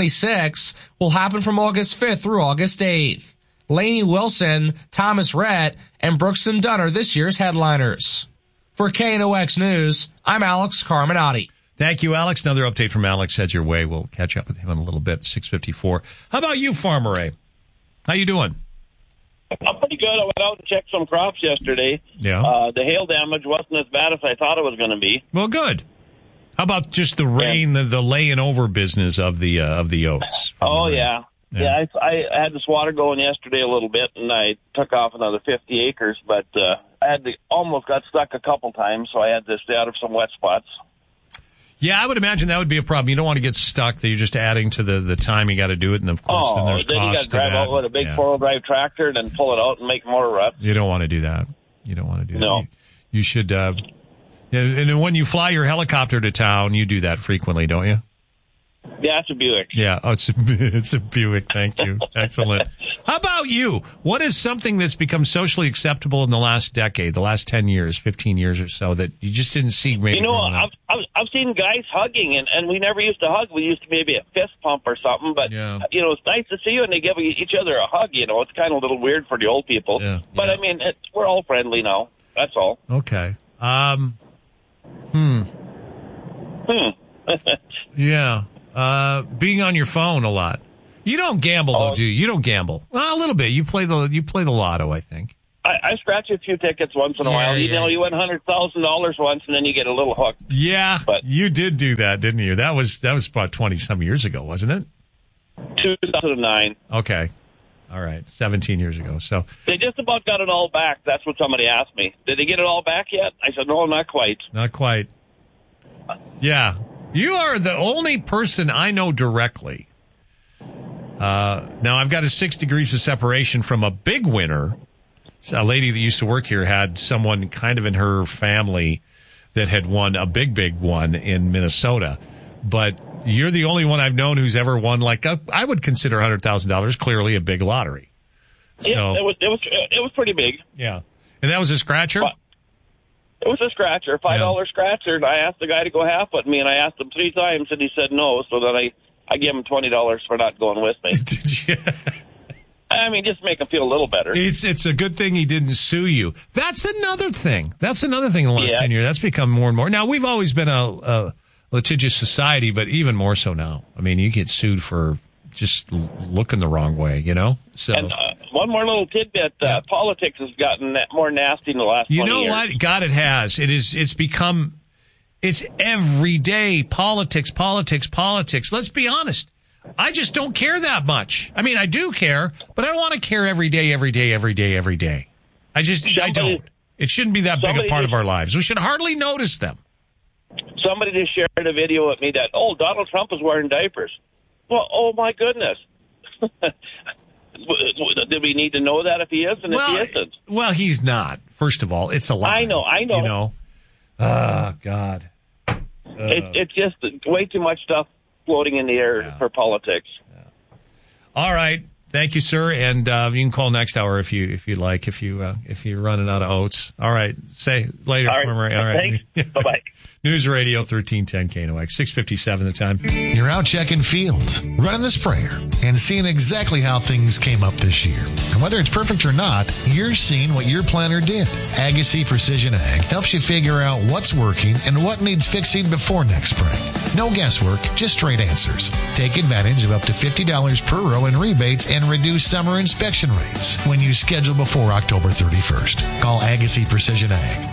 2026 will happen from August 5th through August 8th. Lainey Wilson, Thomas Rhett, and Brookston Dunn are this year's headliners. For KNOX News, I'm Alex Carminati. Thank you, Alex. Another update from Alex heads your way. We'll catch up with him in a little bit, 6:54. How about you, Farmer Ray? How you doing? I'm pretty good. I went out and checked some crops yesterday. Yeah. The hail damage wasn't as bad as I thought it was going to be. Well, good. How about just the rain, the laying over business of the oats? Oh, yeah. Yeah, I had this water going yesterday a little bit, and I took off another 50 acres, but I almost got stuck a couple times, so I had to stay out of some wet spots. Yeah, I would imagine that would be a problem. You don't want to get stuck that you're just adding to the time you got to do it, and of course then there's then cost you got to drive out with a big 4-wheel drive tractor and then pull it out and make more ruts. You don't want to do that. You don't want to do that. No. You should, and when you fly your helicopter to town, you do that frequently, don't you? Yeah, it's a Buick. Yeah, it's a Buick. Thank you. Excellent. How about you? What is something that's become socially acceptable in the last decade, the last 10 years, 15 years or so that you just didn't see maybe growing up? I've seen guys hugging, and we never used to hug. We used to maybe a fist pump or something, but, it's nice to see you, and they give each other a hug, It's kind of a little weird for the old people. Yeah. But, I mean, we're all friendly now. That's all. Okay. Yeah. Being on your phone a lot. You don't gamble, though, do you? You don't gamble. Well, a little bit. You play the lotto, I think. I scratch a few tickets once in a while. You know, you win $100,000 once, and then you get a little hooked. Yeah, but you did do that, didn't you? That was about 20-some years ago, wasn't it? 2009. Okay. All right. 17 years ago. So they just about got it all back. That's what somebody asked me. Did they get it all back yet? I said, no, not quite. Not quite. Yeah. You are the only person I know directly. Now, I've got a 6 degrees of separation from a big winner. A lady that used to work here had someone kind of in her family that had won a big one in Minnesota. But you're the only one I've known who's ever won, like, I would consider $100,000 clearly a big lottery. So, yeah, it was pretty big. Yeah. And that was a scratcher? It was a scratcher, $5 scratcher. And I asked the guy to go half with me, and I asked him 3 times, and he said no. So then I gave him $20 for not going with me. Did you? I mean, just make him feel a little better. It's a good thing he didn't sue you. That's another thing. In the last 10 years. That's become more and more. Now, we've always been a litigious society, but even more so now. I mean, you get sued for just looking the wrong way, you know? So. And one more little tidbit. Politics has gotten more nasty in the last 20 years. You know what? God, it has. It's become, it's every day politics. Let's be honest. I just don't care that much. I mean, I do care, but I don't want to care every day. I don't. It shouldn't be that big a part of our lives. We should hardly notice them. Somebody just shared a video with me that, Donald Trump is wearing diapers. Well, oh my goodness. Do we need to know that if he is and if he isn't? Well, he's not. First of all, it's a lie. I know. You know? Oh, God. It's just way too much stuff floating in the air for politics. Yeah. All right. Thank you, sir. And you can call next hour if you like, if you're running out of oats. All right. Say later. All right. Thanks. Bye-bye. News Radio 1310 KNOX, 6:57 the time. You're out checking fields, running the sprayer, and seeing exactly how things came up this year. And whether it's perfect or not, you're seeing what your planner did. Agassiz Precision Ag helps you figure out what's working and what needs fixing before next spring. No guesswork, just straight answers. Take advantage of up to $50 per row in rebates and reduce summer inspection rates when you schedule before October 31st. Call Agassiz Precision Ag,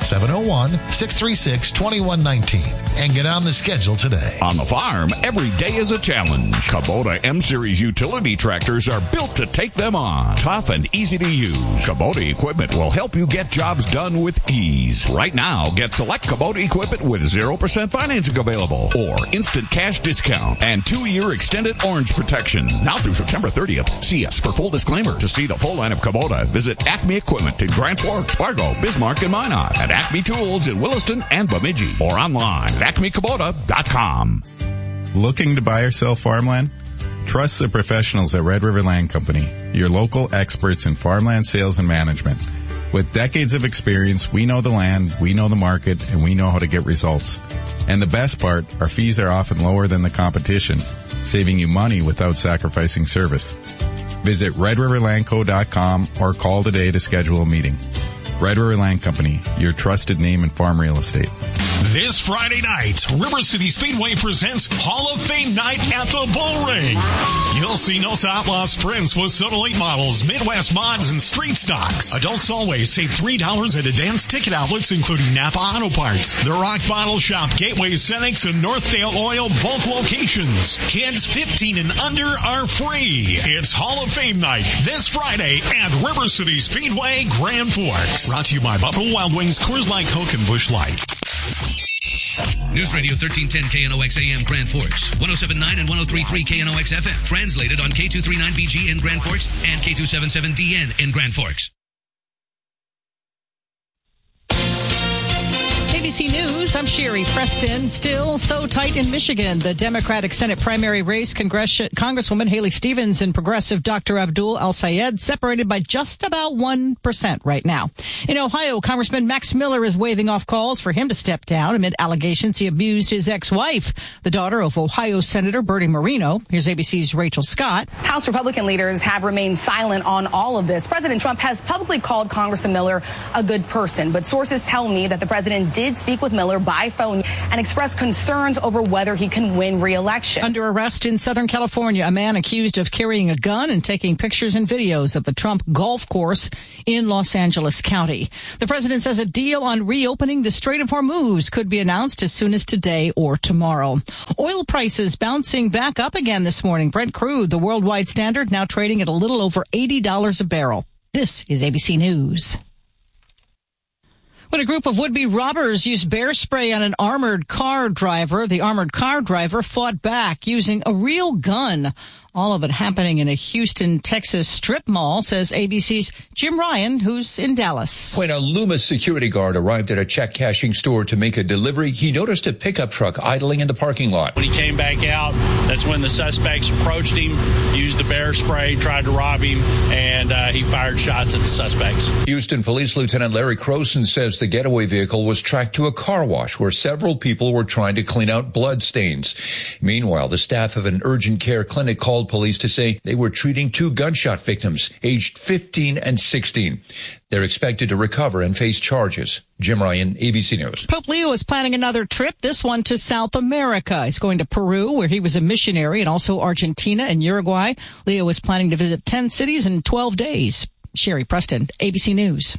701-636-2119, and get on the schedule today. On the farm, every day is a challenge. Kubota M-Series utility tractors are built to take them on. Tough and easy to use. Kubota equipment will help you get jobs done with ease. Right now, get select Kubota equipment with 0% financing available or instant cash discount and 2-year extended orange protection. Now through September 30th. See us for full disclaimer. To see the full line of Kubota, visit Acme Equipment in Grand Forks, Fargo, Bismarck, and Minot, and Acme Tools in Williston and Bemidji, or online at acmekubota.com. Looking to buy or sell farmland? Trust the professionals at Red River Land Company, your local experts in farmland sales and management. With decades of experience, we know the land, we know the market, and we know how to get results. And the best part, our fees are often lower than the competition, saving you money without sacrificing service. Visit redriverlandco.com or call today to schedule a meeting. Red River Land Company, your trusted name in farm real estate. This Friday night, River City Speedway presents Hall of Fame Night at the Bull Ring. You'll see Nosa Outlaw Sprints with Soda Late Models, Midwest Mods, and Street Stocks. Adults always save $3 at advanced ticket outlets, including Napa Auto Parts, The Rock Bottle Shop, Gateway Cenex, and Northdale Oil, both locations. Kids 15 and under are free. It's Hall of Fame Night this Friday at River City Speedway, Grand Forks. Brought to you by Buffalo Wild Wings, Coors Light, Coke, and Busch Light. News Radio 1310 KNOX AM Grand Forks, 107.9 and 103.3 KNOX FM. Translated on K239BG in Grand Forks and K277DN in Grand Forks. ABC News, I'm Sherry Preston. Still so tight in Michigan. The Democratic Senate primary race, Congresswoman Haley Stevens and progressive Dr. Abdul El-Sayed separated by just about 1% right now. In Ohio, Congressman Max Miller is waving off calls for him to step down amid allegations he abused his ex-wife, the daughter of Ohio Senator Bertie Moreno. Here's ABC's Rachel Scott. House Republican leaders have remained silent on all of this. President Trump has publicly called Congressman Miller a good person, but sources tell me that the president did did speak with Miller by phone and expressed concerns over whether he can win re-election. Under arrest in Southern California, a man accused of carrying a gun and taking pictures and videos of the Trump golf course in Los Angeles County. The president says a deal on reopening the Strait of Hormuz could be announced as soon as today or tomorrow. Oil prices bouncing back up again this morning. Brent crude, the worldwide standard, now trading at a little over $80 a barrel. This is ABC News. When a group of would-be robbers used bear spray on an armored car driver, the armored car driver fought back using a real gun. All of it happening in a Houston, Texas strip mall, says ABC's Jim Ryan, who's in Dallas. When a Loomis security guard arrived at a check-cashing store to make a delivery, he noticed a pickup truck idling in the parking lot. When he came back out, that's when the suspects approached him, used the bear spray, tried to rob him, and he fired shots at the suspects. Houston Police Lieutenant Larry Croson says the getaway vehicle was tracked to a car wash where several people were trying to clean out blood stains. Meanwhile, the staff of an urgent care clinic called police to say they were treating 2 gunshot victims, aged 15 and 16. They're expected to recover and face charges. Jim Ryan, ABC News. Pope Leo is planning another trip, this one to South America. He's going to Peru, where he was a missionary, and also Argentina and Uruguay. Leo is planning to visit 10 cities in 12 days. Sherry Preston, ABC News.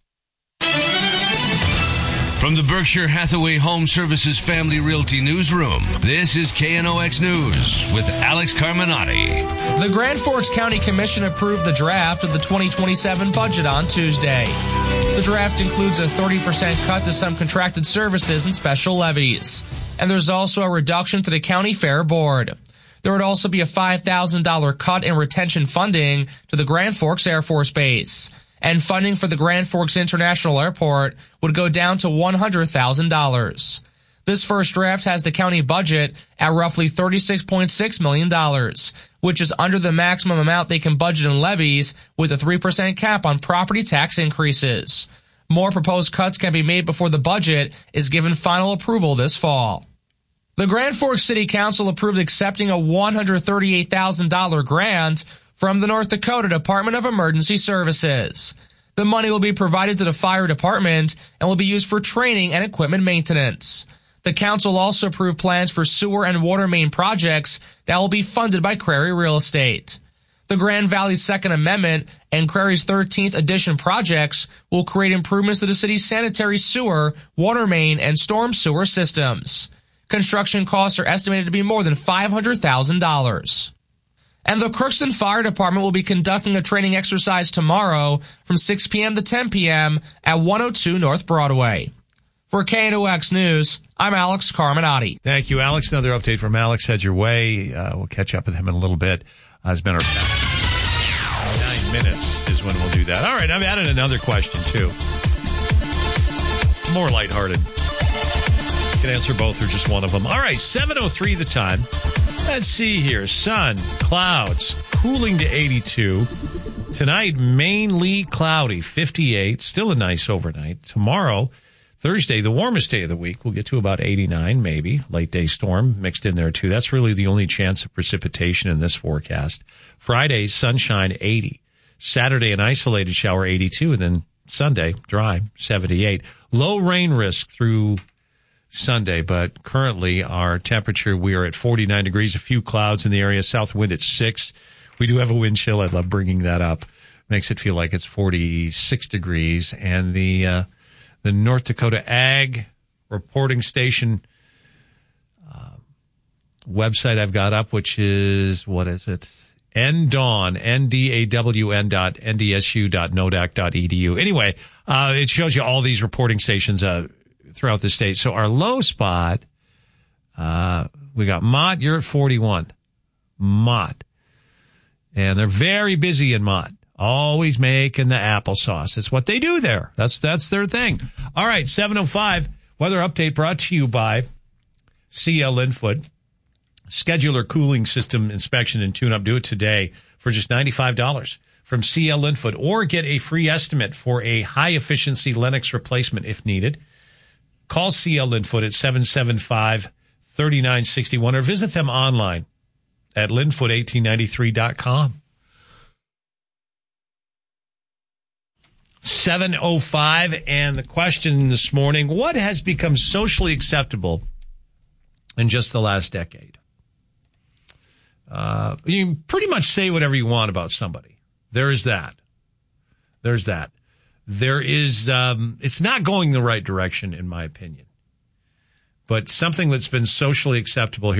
From the Berkshire Hathaway Home Services Family Realty Newsroom, this is KNOX News with Alex Carminati. The Grand Forks County Commission approved the draft of the 2027 budget on Tuesday. The draft includes a 30% cut to some contracted services and special levies. And there's also a reduction to the County Fair Board. There would also be a $5,000 cut in retention funding to the Grand Forks Air Force Base. And funding for the Grand Forks International Airport would go down to $100,000. This first draft has the county budget at roughly $36.6 million, which is under the maximum amount they can budget in levies with a 3% cap on property tax increases. More proposed cuts can be made before the budget is given final approval this fall. The Grand Forks City Council approved accepting a $138,000 grant from the North Dakota Department of Emergency Services. The money will be provided to the fire department and will be used for training and equipment maintenance. The council also approved plans for sewer and water main projects that will be funded by Crary Real Estate. The Grand Valley's Second Amendment and Crary's 13th Edition projects will create improvements to the city's sanitary sewer, water main, and storm sewer systems. Construction costs are estimated to be more than $500,000. And the Crookston Fire Department will be conducting a training exercise tomorrow from 6 p.m. to 10 p.m. at 102 North Broadway. For KNOX News, I'm Alex Carminati. Thank you, Alex. Another update from Alex heads your way. We'll catch up with him in a little bit. It's been our 9 minutes is when we'll do that. All right, I've added another question, too. More lighthearted. You can answer both or just one of them. All right, 7:03 the time. Let's see here. Sun, clouds, cooling to 82. Tonight, mainly cloudy, 58. Still a nice overnight. Tomorrow, Thursday, the warmest day of the week. We'll get to about 89, maybe. Late day storm mixed in there, too. That's really the only chance of precipitation in this forecast. Friday, sunshine, 80. Saturday, an isolated shower, 82. And then Sunday, dry, 78. Low rain risk through Sunday, but currently our temperature, we are at 49 degrees, a few clouds in the area, south wind at 6. We do have a wind chill. I love bringing that up. Makes it feel like it's 46 degrees. And the North Dakota Ag reporting station website I've got up, which is, what is it? NDAWN, NDAWN.NDSU.NODAC.edu. Anyway, it shows you all these reporting stations throughout the state. So our low spot, we got Mott. You're at 41. Mott. And they're very busy in Mott. Always making the applesauce. It's what they do there. That's their thing. All right, 7:05. Weather update brought to you by CL Linfoot. Scheduler cooling system inspection and tune-up. Do it today for just $95 from CL Linfoot. Or get a free estimate for a high-efficiency Lennox replacement if needed. Call CL Linfoot at 775-3961 or visit them online at linfoot1893.com. 7:05, and the question this morning, what has become socially acceptable in just the last decade? You can pretty much say whatever you want about somebody. There is that. There's that. There is, it's not going the right direction, in my opinion. But something that's been socially acceptable here